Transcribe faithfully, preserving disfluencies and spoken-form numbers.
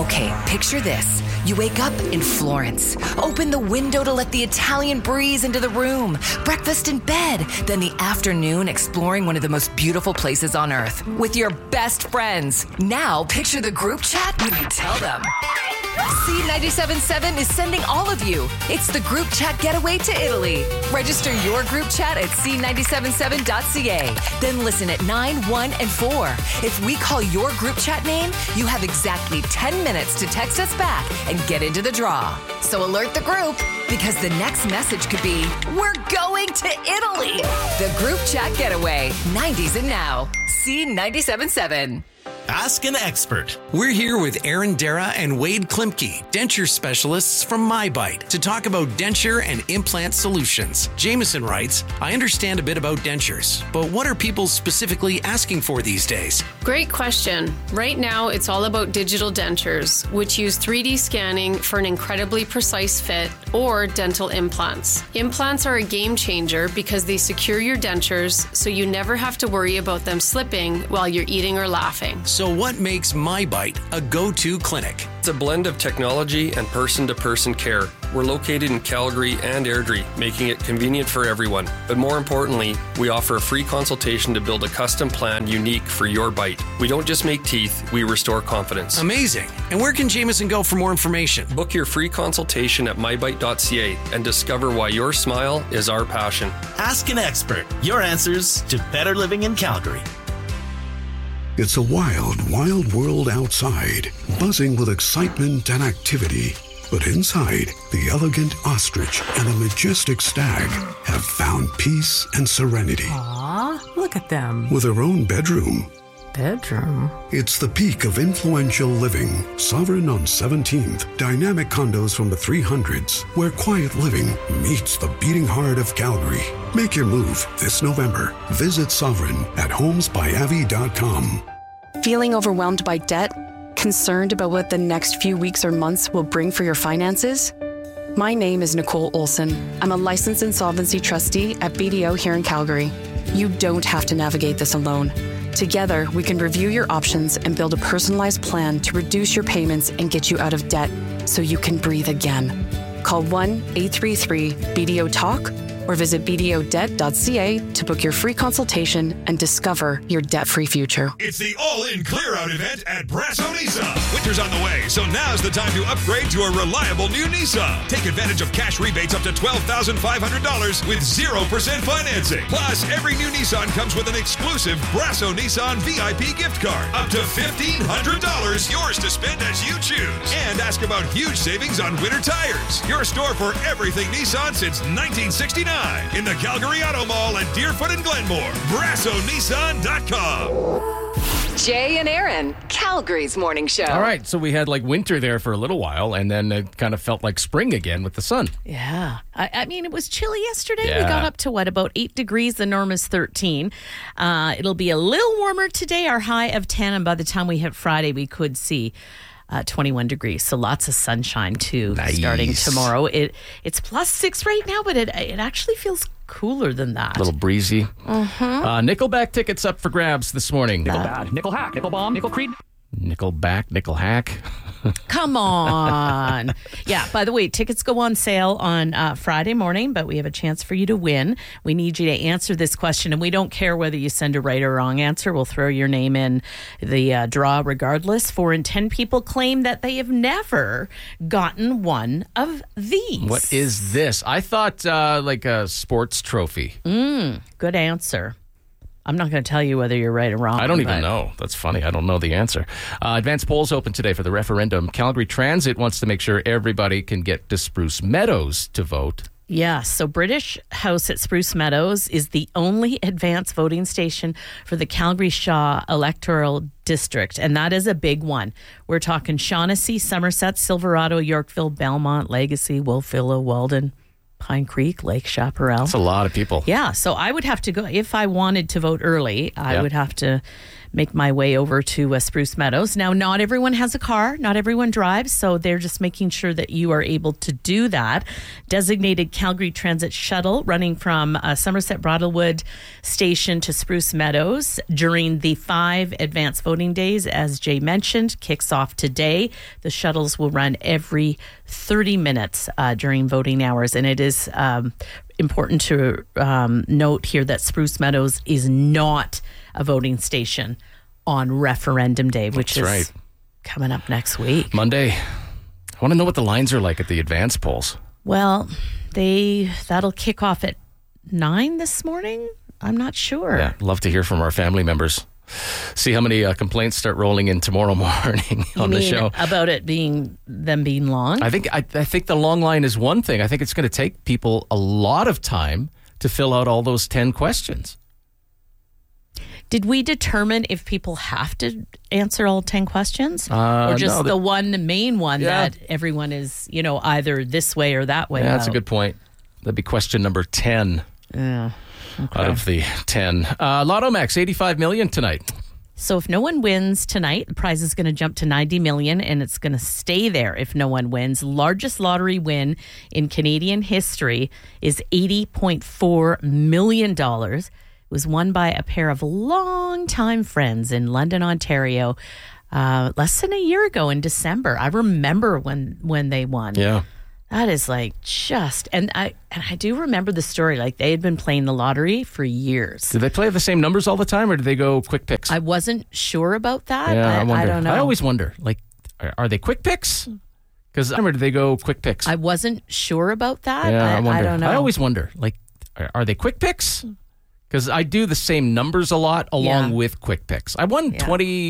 Okay, picture this. You wake up in Florence. Open the window to let the Italian breeze into the room. Breakfast in bed. Then the afternoon exploring one of the most beautiful places on earth with your best friends. Now picture the group chat when you tell them. C ninety-seven point seven is sending all of you. It's the group chat getaway to Italy. Register your group chat at c nine seven seven dot c a. Then listen at nine, one, and four. If we call your group chat name, you have exactly ten minutes to text us back and get into the draw. So alert the group, because the next message could be, we're going to Italy. The group chat getaway, nineties and now. C ninety-seven point seven. Ask an expert. We're here with Aaron Dara and Wade Klimke, denture specialists from MyBite, to talk about denture and implant solutions. Jameson writes, I understand a bit about dentures, but what are people specifically asking for these days? Great question. Right now, it's all about digital dentures, which use three D scanning for an incredibly precise fit, or dental implants. Implants are a game changer because they secure your dentures so you never have to worry about them slipping while you're eating or laughing. So what makes MyBite a go-to clinic? It's a blend of technology and person-to-person care. We're located in Calgary and Airdrie, making it convenient for everyone. But more importantly, we offer a free consultation to build a custom plan unique for your bite. We don't just make teeth, we restore confidence. Amazing. And where can Jameson go for more information? Book your free consultation at my bite dot c a and discover why your smile is our passion. Ask an expert. Your answers to better living in Calgary. It's a wild, wild world outside, buzzing with excitement and activity. But inside, the elegant ostrich and the majestic stag have found peace and serenity. Aw, look at them. With their own bedroom. Bedroom? It's the peak of influential living. Sovereign on seventeenth. Dynamic condos from the three hundreds, where quiet living meets the beating heart of Calgary. Make your move this November. Visit Sovereign at homes by avi dot com. Feeling overwhelmed by debt? Concerned about what the next few weeks or months will bring for your finances? My name is Nicole Olson. I'm a licensed insolvency trustee at B D O here in Calgary. You don't have to navigate this alone. Together, we can review your options and build a personalized plan to reduce your payments and get you out of debt so you can breathe again. Call one eight three three B D O talk or visit b d o debt dot c a to book your free consultation and discover your debt-free future. It's the all-in clear-out event at Brasso Nissan. Winter's on the way, so now's the time to upgrade to a reliable new Nissan. Take advantage of cash rebates up to twelve thousand five hundred dollars with zero percent financing. Plus, every new Nissan comes with an exclusive Brasso Nissan V I P gift card. Up to fifteen hundred dollars, yours to spend as you choose. And ask about huge savings on winter tires. Your store for everything Nissan since nineteen sixty-nine. In the Calgary Auto Mall at Deerfoot and Glenmore. Brasso Nissan dot com. Jay and Aaron, Calgary's morning show. All right, so we had like winter there for a little while, and then it kind of felt like spring again with the sun. Yeah. I, I mean, it was chilly yesterday. Yeah. We got up to, what, about eight degrees. The norm is thirteen. Uh, it'll be a little warmer today, our high of ten, and by the time we hit Friday, we could see Uh, twenty-one degrees, so lots of sunshine too. Nice. Starting tomorrow. It it's plus six right now, but it it actually feels cooler than that. A little breezy. Uh-huh. Uh, Nickelback tickets up for grabs this morning. Nickel bad, nickel hack, nickel bomb, nickel creed. Nickelback, nickel hack. Come on. Yeah, by the way, tickets go on sale on uh, Friday morning, but we have a chance for you to win. We need you to answer this question, and we don't care whether you send a right or wrong answer. We'll throw your name in the uh, draw regardless. Four in ten people claim that they have never gotten one of these. What is this? I thought uh, like a sports trophy. Mm, good answer. I'm not going to tell you whether you're right or wrong. I don't even but... know. That's funny. I don't know the answer. Uh, advanced polls open today for the referendum. Calgary Transit wants to make sure everybody can get to Spruce Meadows to vote. Yeah, so British House at Spruce Meadows is the only advance voting station for the Calgary Shaw electoral district, and that is a big one. We're talking Shaughnessy, Somerset, Silverado, Yorkville, Belmont, Legacy, Wolfville, Walden, Pine Creek, Lake Chaparral. That's a lot of people. Yeah, so I would have to go, if I wanted to vote early, I yeah. would have to make my way over to uh, Spruce Meadows. Now, not everyone has a car. Not everyone drives. So they're just making sure that you are able to do that. Designated Calgary Transit shuttle running from uh, Somerset Bridlewood Station to Spruce Meadows during the five advance voting days, as Jay mentioned, kicks off today. The shuttles will run every thirty minutes uh, during voting hours. And it is um, important to um, note here that Spruce Meadows is not a voting station on referendum day, which That's is right. coming up next week. Monday. I want to know what the lines are like at the advance polls. Well, they that'll kick off at nine this morning. I'm not sure. Yeah, love to hear from our family members. See how many uh, complaints start rolling in tomorrow morning You on the mean show. about it being them being long? I think I, I think the long line is one thing. I think it's going to take people a lot of time to fill out all those ten questions. Did we determine if people have to answer all ten questions? Uh, or just no, that- the one main one Yeah. that everyone is, you know, either this way or that way? Yeah, that's a about? good point. That'd be question number ten Yeah. Okay. out of the ten. Uh, Lotto Max, eighty-five million tonight. So if no one wins tonight, the prize is going to jump to ninety million and it's going to stay there if no one wins. Largest lottery win in Canadian history is eighty point four million dollars. It was won by a pair of longtime friends in London, Ontario, uh, less than a year ago in December. I remember when when they won. Yeah. That is like just, and I and I do remember the story. Like they had been playing the lottery for years. Do they play the same numbers all the time, or do they go quick picks? I wasn't sure about that. yeah, I, I, wonder. I don't know. I always wonder, like, are, are they quick picks? Because I remember, do they go quick picks? I wasn't sure about that. yeah, I, I, wonder. I don't know. I always wonder, like, are, are they quick picks? Because I do the same numbers a lot along Yeah. with quick picks. I won Yeah. twenty